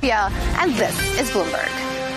Sophia, and this is Bloomberg.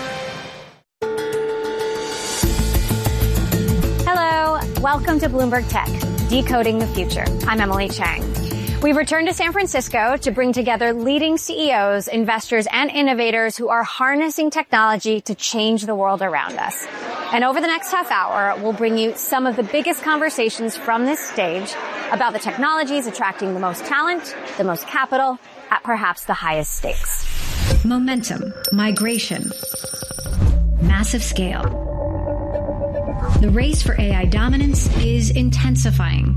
Hello, welcome to Bloomberg Tech, Decoding the Future. I'm Emily Chang. We've returned to San Francisco to bring together leading CEOs, investors, and innovators who are harnessing technology to change the world around us. And over the next half hour, we'll bring you some of the biggest conversations from this stage about the technologies attracting the most talent, the most capital, at perhaps the highest stakes. Momentum, migration, massive scale. The race for AI dominance is intensifying.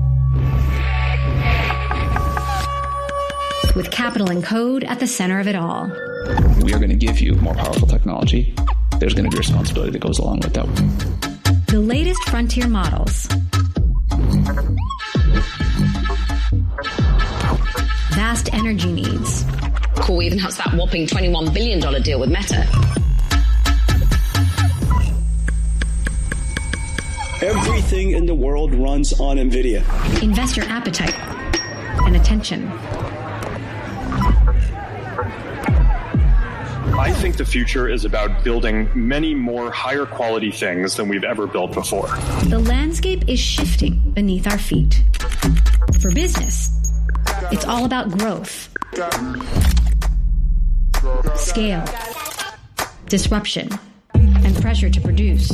With capital and code at the center of it all. We are going to give you more powerful technology. There's going to be responsibility that goes along with that. The latest frontier models. Vast energy needs. Cool, we even have that whopping $21 billion deal with Meta. Everything in the world runs on NVIDIA. Investor appetite and attention. I think the future is about building many more higher quality things than we've ever built before. The landscape is shifting beneath our feet. For business, it's all about growth, scale, disruption, and pressure to produce.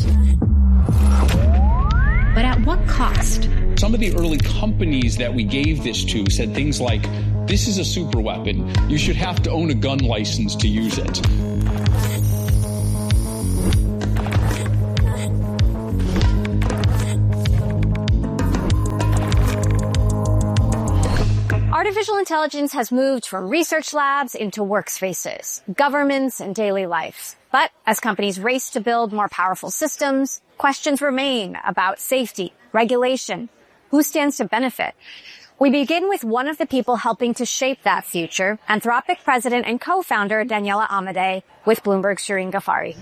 But at what cost? Some of the early companies that we gave this to said things like, this is a super weapon. You should have to own a gun license to use it. Artificial intelligence has moved from research labs into workspaces, governments, and daily life. But as companies race to build more powerful systems, questions remain about safety, regulation, who stands to benefit. We begin with one of the people helping to shape that future, Anthropic president and co-founder Daniela Amodei, with Bloomberg's Shireen Ghaffari.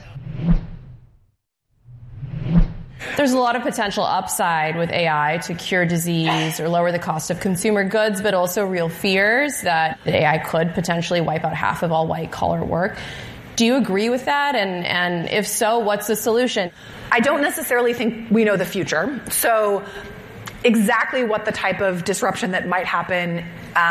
There's a lot of potential upside with AI to cure disease or lower the cost of consumer goods, but also real fears that AI could potentially wipe out half of all white-collar work. Do you agree with that? And if so, what's the solution? I don't necessarily think we know the future. So exactly what the type of disruption that might happen,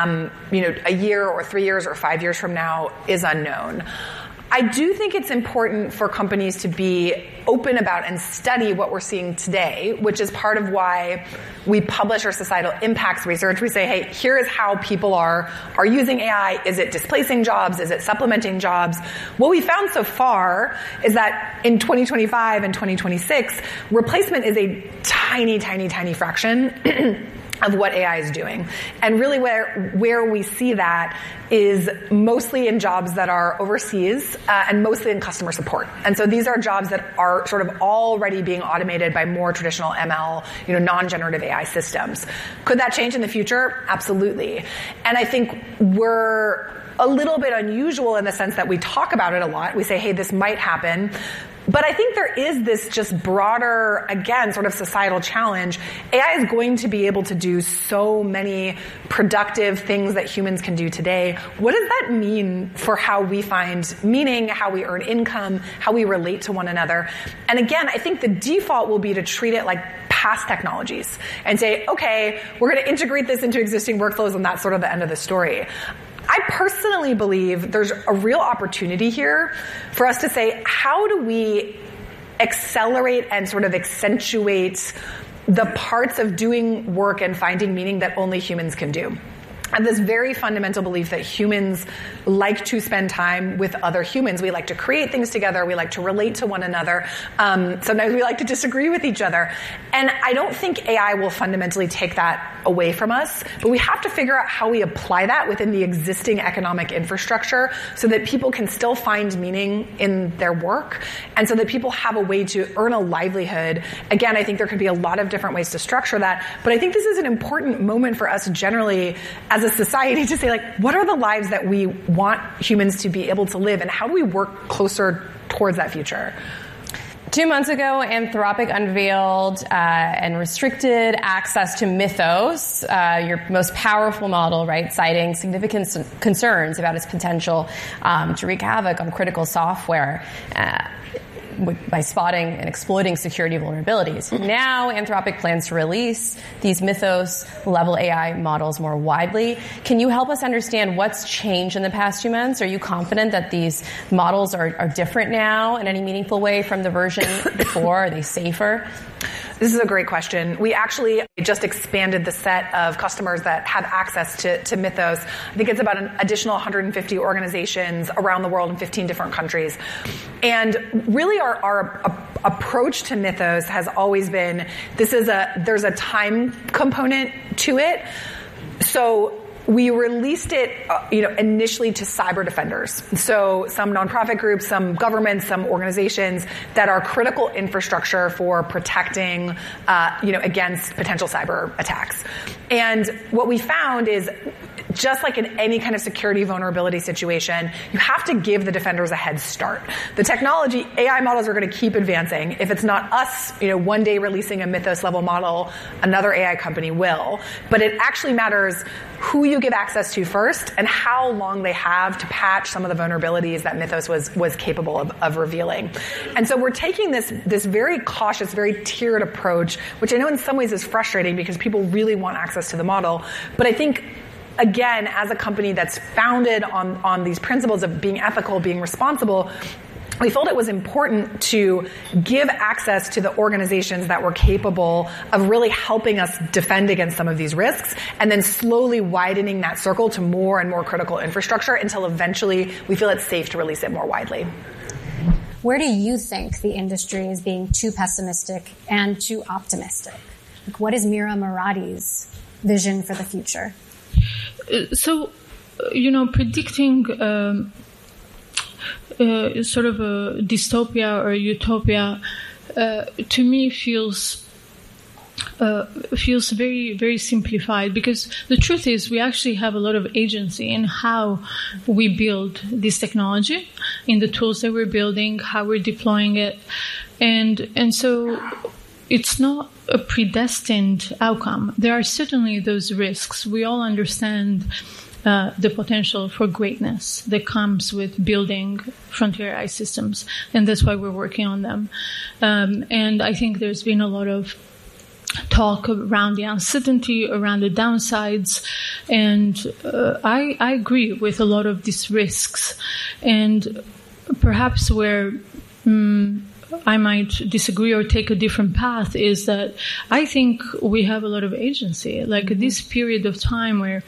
a year or 3 years or 5 years from now is unknown. I do think it's important for companies to be open about and study what we're seeing today, which is part of why we publish our societal impacts research. We say, hey, here is how people are using AI. Is it displacing jobs? Is it supplementing jobs? What we found so far is that in 2025 and 2026, replacement is a tiny, tiny, tiny fraction of what AI is doing. And really where we see that is mostly in jobs that are overseas and mostly in customer support. And so these are jobs that are sort of already being automated by more traditional ML, non-generative AI systems. Could that change in the future? Absolutely. And I think we're a little bit unusual in the sense that we talk about it a lot. We say, hey, this might happen. But I think there is this just broader, again, sort of societal challenge. AI is going to be able to do so many productive things that humans can do today. What does that mean for how we find meaning, how we earn income, how we relate to one another? And again, I think the default will be to treat it like past technologies and say, okay, we're going to integrate this into existing workflows, and that's sort of the end of the story. I personally believe there's a real opportunity here for us to say, how do we accelerate and sort of accentuate the parts of doing work and finding meaning that only humans can do? I have this very fundamental belief that humans like to spend time with other humans. We like to create things together. We like to relate to one another. Sometimes we like to disagree with each other. And I don't think AI will fundamentally take that away from us, but we have to figure out how we apply that within the existing economic infrastructure so that people can still find meaning in their work and so that people have a way to earn a livelihood. Again, I think there could be a lot of different ways to structure that, but I think this is an important moment for us generally as a society to say, like, what are the lives that we want humans to be able to live, and how do we work closer towards that future? 2 months ago, Anthropic unveiled and restricted access to Mythos, your most powerful model, right, citing significant concerns about its potential to wreak havoc on critical software by spotting and exploiting security vulnerabilities. Now, Anthropic plans to release these Mythos-level AI models more widely. Can you help us understand what's changed in the past 2 months? Are you confident that these models are different now in any meaningful way from the version before? Are they safer? This is a great question. We actually just expanded the set of customers that have access to Mythos. I think it's about an additional 150 organizations around the world in 15 different countries. And really our approach to Mythos has always been, there's a time component to it. So we released it, initially to cyber defenders. So some nonprofit groups, some governments, some organizations that are critical infrastructure for protecting, against potential cyber attacks. And what we found is, just like in any kind of security vulnerability situation, you have to give the defenders a head start. The technology, AI models are going to keep advancing. If it's not us, one day releasing a Mythos level model, another AI company will. But it actually matters who you give access to first and how long they have to patch some of the vulnerabilities that Mythos was capable of revealing. And so we're taking this very cautious, very tiered approach, which I know in some ways is frustrating because people really want access to the model. But I think, again, as a company that's founded on these principles of being ethical, being responsible, we felt it was important to give access to the organizations that were capable of really helping us defend against some of these risks, and then slowly widening that circle to more and more critical infrastructure until eventually we feel it's safe to release it more widely. Where do you think the industry is being too pessimistic and too optimistic? What is Mira Murati's vision for the future? So, predicting sort of a dystopia or utopia to me feels very, very simplified, because the truth is we actually have a lot of agency in how we build this technology, in the tools that we're building, how we're deploying it, and so it's not a predestined outcome. There are certainly those risks. We all understand the potential for greatness that comes with building frontier AI systems, and that's why we're working on them. And I think there's been a lot of talk around the uncertainty, around the downsides, and I agree with a lot of these risks. And perhaps where I might disagree or take a different path is that I think we have a lot of agency. Like this period of time where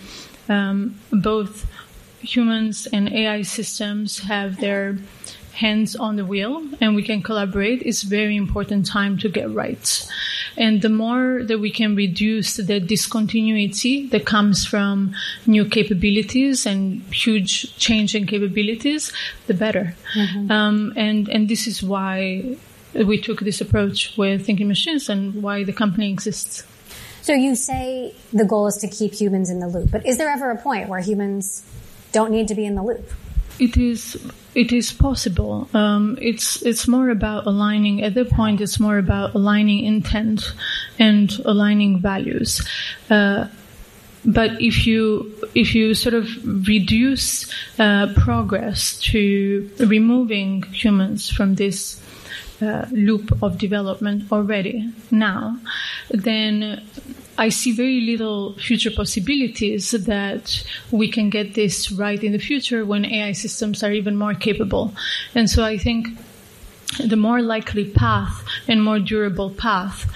both humans and AI systems have their hands on the wheel and we can collaborate is very important time to get right. And the more that we can reduce the discontinuity that comes from new capabilities and huge change in capabilities, the better. Mm-hmm. And this is why we took this approach with Thinking Machines and why the company exists. So you say the goal is to keep humans in the loop, but is there ever a point where humans don't need to be in the loop? It is possible. It's more about aligning. At that point, it's more about aligning intent and aligning values. But if you sort of reduce progress to removing humans from this loop of development already now, then I see very little future possibilities that we can get this right in the future when AI systems are even more capable. And so I think the more likely path and more durable path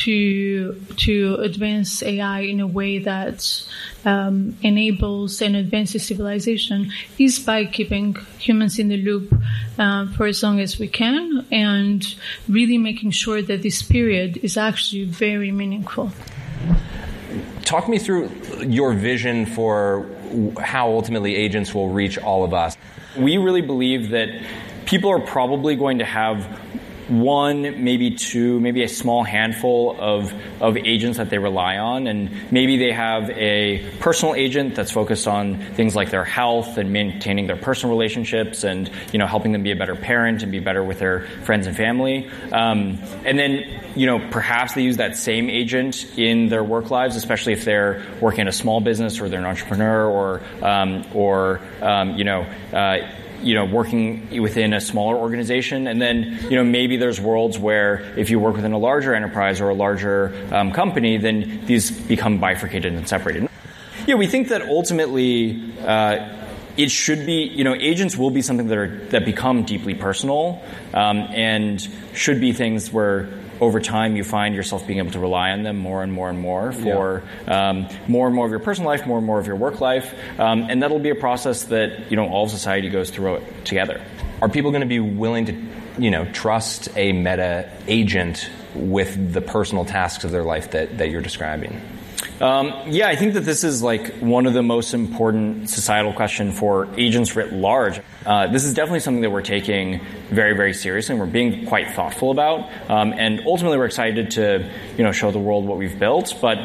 to advance AI in a way that enables and advances civilization is by keeping humans in the loop for as long as we can, and really making sure that this period is actually very meaningful. Talk me through your vision for how ultimately agents will reach all of us. We really believe that people are probably going to have one, maybe two, maybe a small handful of agents that they rely on. And maybe they have a personal agent that's focused on things like their health and maintaining their personal relationships and, helping them be a better parent and be better with their friends and family. And then, perhaps they use that same agent in their work lives, especially if they're working in a small business or they're an entrepreneur or working within a smaller organization. And then, maybe there's worlds where if you work within a larger enterprise or a larger company, then these become bifurcated and separated. Yeah, we think that ultimately it should be, agents will be something that become deeply personal and should be things where over time you find yourself being able to rely on them more and more and more for more and more of your personal life, more and more of your work life. And that'll be a process that, all of society goes through it together. Are people going to be willing to, trust a Meta agent with the personal tasks of their life that you're describing? I think that this is one of the most important societal question for agents writ large. This is definitely something that we're taking very, very seriously, and we're being quite thoughtful about. And ultimately, we're excited to, show the world what we've built. But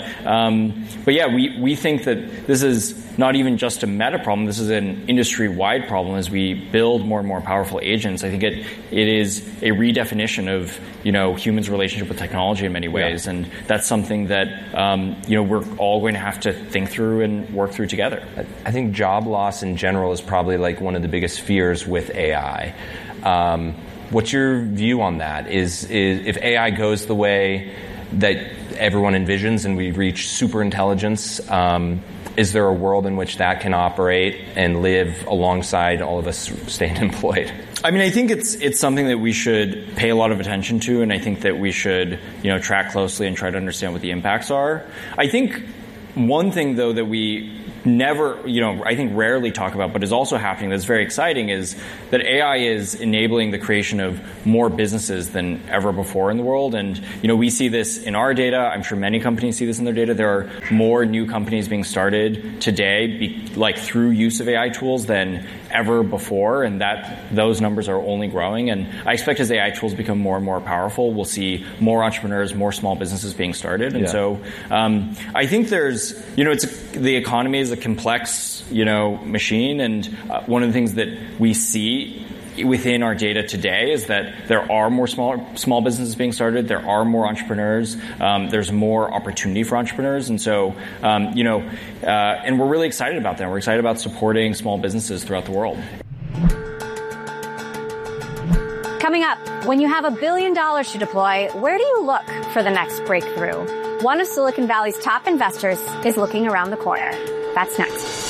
we think that this is not even just a Meta problem. This is an industry-wide problem as we build more and more powerful agents. I think it is a redefinition of, humans' relationship with technology in many ways. And that's something that, we're all going to have to think through and work through together. I think job loss in general is probably one of the biggest fears with AI. What's your view on that? Is if AI goes the way that everyone envisions and we reach super intelligence, is there a world in which that can operate and live alongside all of us staying employed? I think it's something that we should pay a lot of attention to, and I think that we should, track closely and try to understand what the impacts are. I think one thing, though, that we never, I think rarely talk about, but is also happening that's very exciting is that AI is enabling the creation of more businesses than ever before in the world. And, we see this in our data. I'm sure many companies see this in their data. There are more new companies being started today, through use of AI tools than ever before. And those numbers are only growing. And I expect as AI tools become more and more powerful, we'll see more entrepreneurs, more small businesses being started. And so I think there's, the economy is a complex, machine. And one of the things that we see within our data today is that there are more small businesses being started. There are more entrepreneurs. There's more opportunity for entrepreneurs. And so, and we're really excited about that. We're excited about supporting small businesses throughout the world. Coming up, when you have $1 billion to deploy, where do you look for the next breakthrough? One of Silicon Valley's top investors is looking around the corner. That's next.